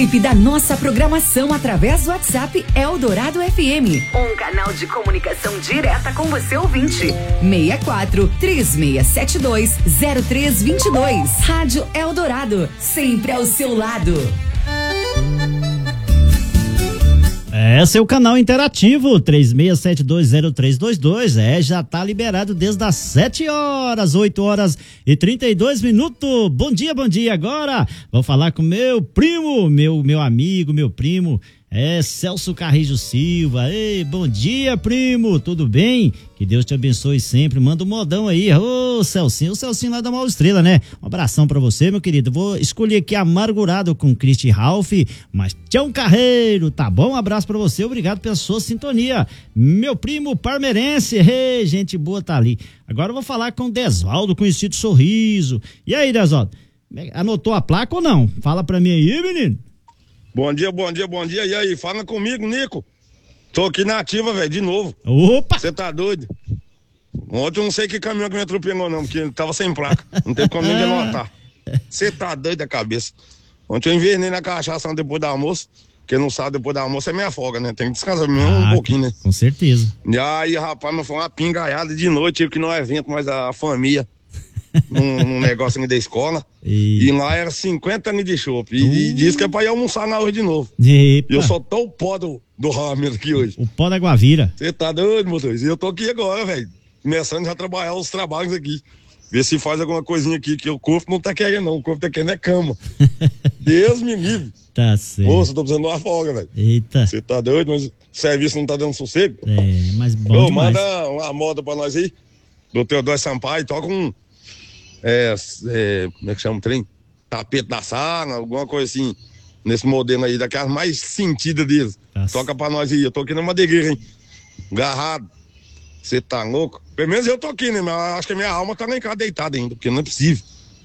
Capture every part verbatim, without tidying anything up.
Da nossa programação através do WhatsApp Eldorado F M, um canal de comunicação direta com você ouvinte. seis quatro, três seis sete dois, zero três dois dois. Rádio Eldorado, sempre ao seu lado. Esse é o canal interativo três seis sete dois zero três dois dois, é, já tá liberado desde as sete horas, oito horas e trinta e dois minutos. Bom dia, bom dia. Agora vou falar com meu primo, meu meu amigo, meu primo, é Celso Carrijo Silva. Ei, bom dia, primo, tudo bem? Que Deus te abençoe sempre. Manda um modão aí. Ô, Celcinho, o Celcinho lá da Mal Estrela, né? Um abração pra você, meu querido. Vou escolher aqui Amargurado com Cristi Ralph, mas Tião Carreiro, tá bom? Um abraço pra você, obrigado pela sua sintonia. Meu primo parmeirense, ei, gente boa tá ali. Agora eu vou falar com Desvaldo, conhecido Sorriso. E aí, Desvaldo, anotou a placa ou não? Fala pra mim aí, menino. Bom dia, bom dia, bom dia. E aí, fala comigo, Nico. Tô aqui na ativa, velho, de novo. Opa! Você tá doido? Ontem eu não sei que caminhão que me atropelou, não, porque ele tava sem placa. Não tem como nem denotar. Você tá doido da cabeça. Ontem eu invernei na cachaça depois do almoço. Quem não sabe, depois do almoço é minha folga, né? Tem que descansar mesmo ah, um pouquinho, né? Com certeza. E aí, rapaz, não foi uma pingaiada de noite, tive que ir num evento, mas a família. num, num negócio da escola. E... e lá era cinquenta anos de chopp. E, uh... e diz que é pra ir almoçar na hora de novo. E eu só tô o pó do, do Ramiro aqui hoje. O pó da Guavira. Você tá doido, motorista? E eu tô aqui agora, velho. Começando já a trabalhar os trabalhos aqui. Ver se faz alguma coisinha aqui, que o corpo não tá querendo, não. O corpo tá querendo é cama. Deus me livre. Tá certo. Moça, eu tô precisando de uma folga, velho. Eita. Você tá doido, mas o serviço não tá dando sossego. É, mas bom. Ô, demais. Manda uma moda pra nós aí. Do Teodoro Sampaio, toca um. É, é, como é que chama o trem? Tapete da sala, alguma coisa assim, nesse modelo aí, daquelas mais sentidas deles. Nossa. Toca pra nós aí, eu tô aqui na madeireira, hein? Garrado. Você tá louco? Pelo menos eu tô aqui, né? Mas acho que a minha alma tá lá em casa deitada ainda, porque não é possível.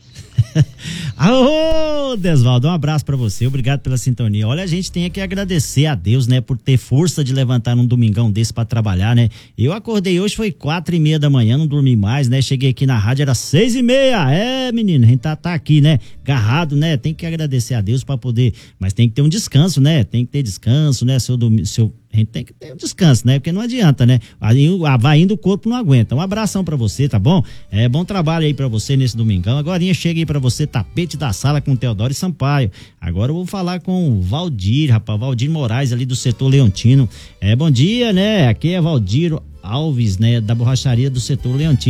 Alô, Desvaldo, um abraço pra você, obrigado pela sintonia. Olha, a gente tem que agradecer a Deus, né, por ter força de levantar num domingão desse pra trabalhar, né? Eu acordei hoje, foi quatro e meia da manhã, não dormi mais, né? Cheguei aqui na rádio, era seis e meia. É, menino, a gente tá, tá aqui, né? Garrado, né? Tem que agradecer a Deus pra poder, mas tem que ter um descanso, né? Tem que ter descanso, né? Seu domingo, seu a gente tem que ter um descanso, né? Porque não adianta, né? Aí vai indo, o corpo não aguenta. Um abração pra você, tá bom? É, bom trabalho aí pra você nesse domingão. Agorinha chega aí pra você, Tapete da Sala com Teodoro Sampaio. Agora eu vou falar com o Valdir, rapaz, Valdir Moraes ali do setor Leontino. É, bom dia, né? Aqui é Valdir Alves, né? Da borracharia do setor Leontino.